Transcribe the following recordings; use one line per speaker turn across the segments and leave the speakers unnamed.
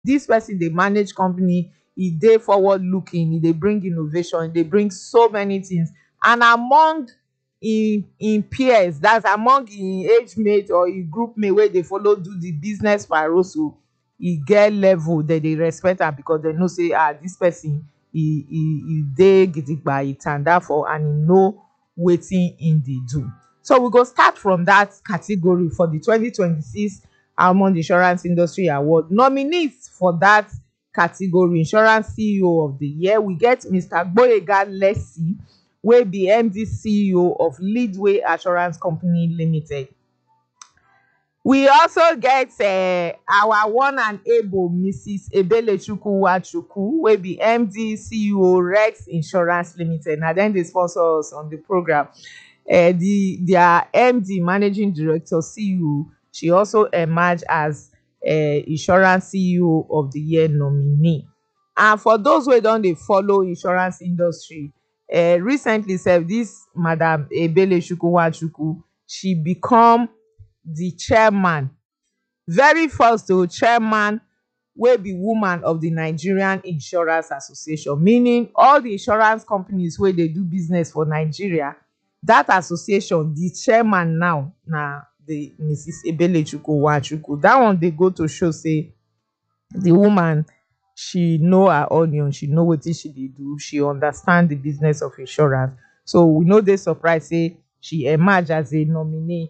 This person dey manage company, e dey forward looking, e dey bring innovation, e dey bring so many things. And among im peers, that's among im age mate or im group mate wey dey follow do the business paroso, e get level, dem dey respect am because dem know say this person e dey gidigba, e tanda for, and e know wetin im dey do. So we go start from that category for the 2026 Almond Insurance Industry Award. Nominees for that category: Insurance CEO of the Year, we get Mr. Gboyega Lessy, wey be MD CEO of Leadway Assurance Company Limited. We also get our one and able Mrs. Ebelechukwu Nwachukwu, wey be MD CEO Rex Insurance Limited. Na dem dey sponsor us on the program. Their MD, Managing Director, CEO, she also emerged as Insurance CEO of the Year nominee. And for those wey don dey follow insurance industry, recently sef, this Madam Ebelechukwu Nwachukwu, she become the chairman, very first chairman wey be woman of the Nigerian Insurance Association, meaning all the insurance companies wey dey do business for Nigeria, that association, the chairman now na the Mrs. Ebelechukwu Nwachukwu. That one dey go to show say the woman, she know her onion, she know wetin she dey do, she understand the business of insurance. So we no dey surprised say she emerge as a nominee.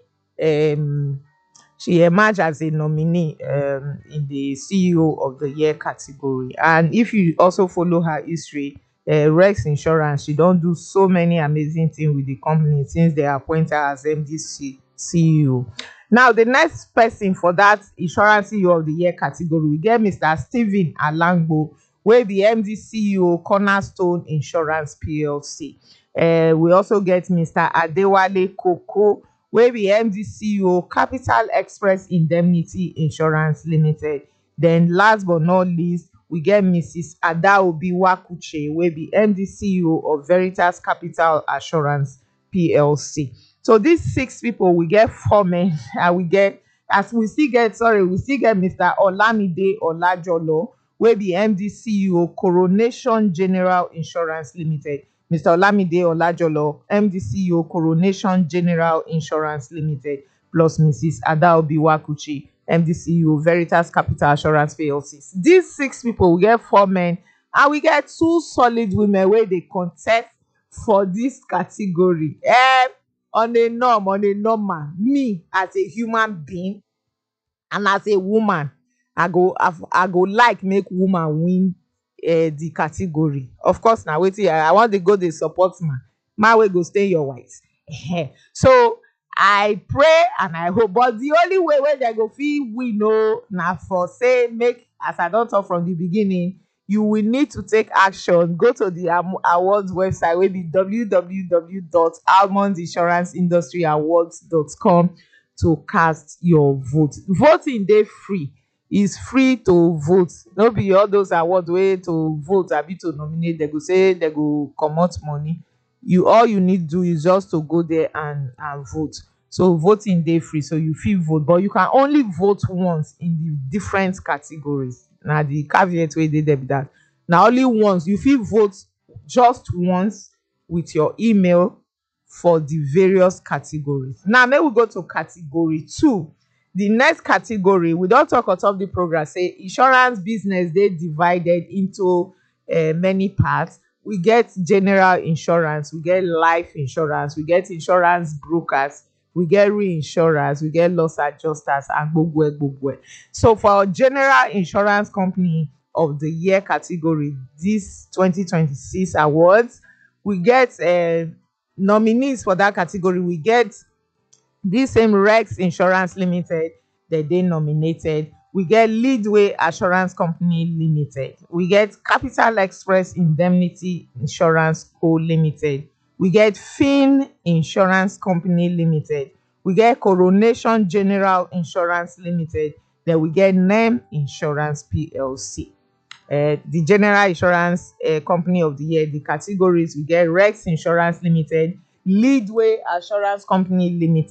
She emerged as a nominee in the CEO of the Year category. And if you also follow her history, Rex Insurance, she don do so many amazing things with the company since they appoint her as MD CEO. Now, the next person for that Insurance CEO of the Year category, we get Mr. Stephen Alangbo, wey be MD CEO Cornerstone Insurance PLC. We also get Mr. Adewale Koko, wey be MD CEO Capital Express Indemnity Insurance Limited. Then last but not least, we get Mrs. Adaobi Wakuche, wey be MD CEO of Veritas Capital Assurance PLC. So these 6 people, we get 4 men, and we still get Mr. Olamide Olajolo, wey be MD CEO Coronation General Insurance Limited. Mr. Olamide Olajolo, MD CEO Coronation General Insurance Limited, plus Mrs. Adaobi Wakuche, MD CEO Veritas Capital Assurance PLC. These 6 people, we get 4 men, and we get 2 solid women wey dey contest for this category. On a normal, me as a human being and as a woman, I go like make woman win the category. Of course, na wetin I want to go dey support man wey go stay your white. So I pray and I hope, but the only way wey dem go fit win na for say, make, as I don talk from the beginning, you will need to take action. Go to the awards website, wey be www.almondinsuranceindustry.awards.com, to cast your vote. Voting dey free. It's free to vote. No be all those awards wey to vote abi to nominate, dem go say dem go comot money. All you need do is just to go there and vote. So voting dey free, so you fit vote, but you can only vote once in the different categories. Na the caveat wey dey there be that. Na only once you fit vote, just once, with your email for the various categories. Now make we go to category 2. The next category, we don talk on top the program say insurance business dey divided into many parts. We get general insurance, we get life insurance, we get insurance brokers, we get reinsurers, we get loss adjusters, and gbogbo. So for our general insurance company of the year category, this 2026 awards, we get nominees for that category. We get this same Rex Insurance Limited, they nominated. We get Leadway Assurance Company Limited. We get Capital Express Indemnity Insurance Co. Limited. We get Fin Insurance Company Limited. We get Coronation General Insurance Limited. Then we get NEM Insurance PLC. The General Insurance Company of the Year, the categories, we get Rex Insurance Limited, Leadway Assurance Company Limited,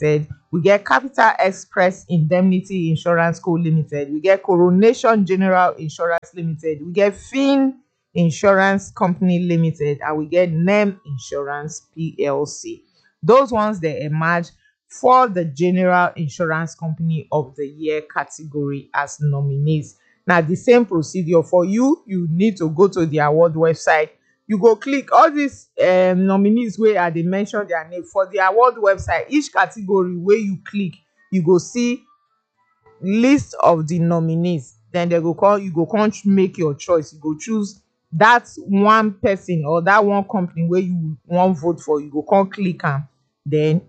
we get Capital Express Indemnity Insurance Co Limited, we get Coronation General Insurance Limited, we get Fin Insurance Company Limited, and we get NEM Insurance PLC. Those ones they emerge for the General Insurance Company of the Year category as nominees. Now, the same procedure for you. You need to go to the award website. You go click all these nominees wey I dey mention their name for the award website. Each category wey you click, you go see list of the nominees. Then they go call you, go come make your choice. You go choose that one person or that one company wey you wan vote for. You go come click am, then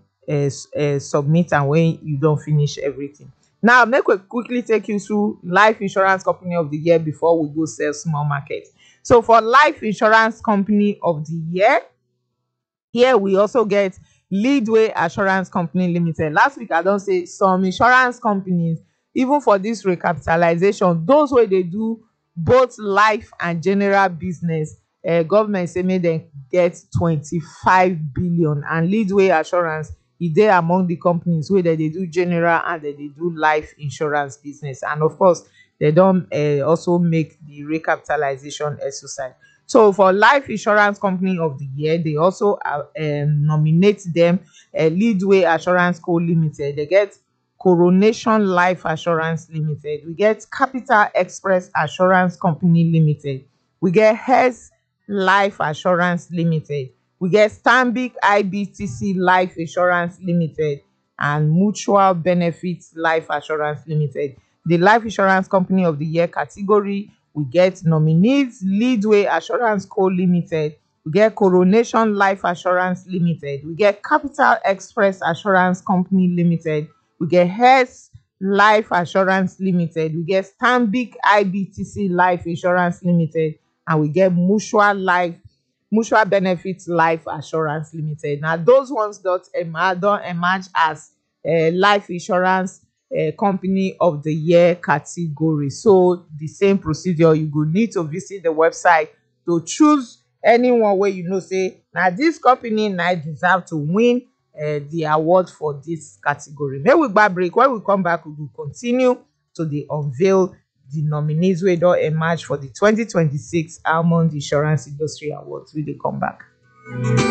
submit am when you don finish everything. Now make we quickly take you through Life Insurance Company of the Year before we go sell small market. So for Life Insurance Company of the Year, here we also get Leadway Assurance Company Limited. Last week I don say some insurance companies, even for this recapitalization, those wey dey do both life and general business, government say make dem get 25 billion, and Leadway Assurance e dey among the companies wey dem dey do general and dem dey do life insurance business. And of course dem don also make the recapitalization exercise. So for Life Insurance Company of the Year, they also nominate them Leadway Assurance Co Limited, they get Coronation Life Assurance Limited, we get Capital Express Assurance Company Limited, we get Hess Life Assurance Limited, we get Stanbic IBTC Life Insurance Limited, and Mutual Benefits Life Assurance Limited. The Life Insurance Company of the Year category, we get nominees Leadway Assurance Co Limited, we get Coronation Life Assurance Limited, we get Capital Express Assurance Company Limited, we get Hess Life Assurance Limited, we get Stanbic IBTC Life Insurance Limited, and we get Mutual Benefits Life Assurance Limited. Now those ones don emerge as Life Insurance Company of the Year category. So the same procedure, you go need to visit the website to choose anyone wey you know say na this company na deserve to win the award for this category. Make we gba break. When we come back, we will continue to dey unveil the nominees wey don emerge for the 2026 Almond Insurance Industry Awards. We dey come back.